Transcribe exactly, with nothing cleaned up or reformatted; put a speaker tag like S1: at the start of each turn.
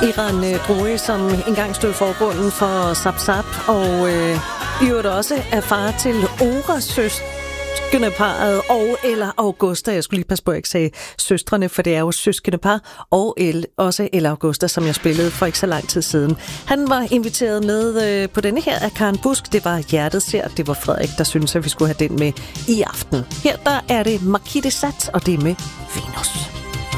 S1: Iran Droe, som engang stod i forgrunden for Zap Zap, og øh, i øvrigt også er far til Oras søskendeparret og eller Augusta. Jeg skulle lige passe på, at jeg ikke sagde søstrene, for det er jo søskendepar, og El, også Ella Augusta, som jeg spillede for ikke så lang tid siden. Han var inviteret med øh, på denne her af Karen Busk. Det var Hjertet ser. Det var Frederik, der syntes, at vi skulle have den med i aften. Her der er det Marquis de Sade, og det er med Venus.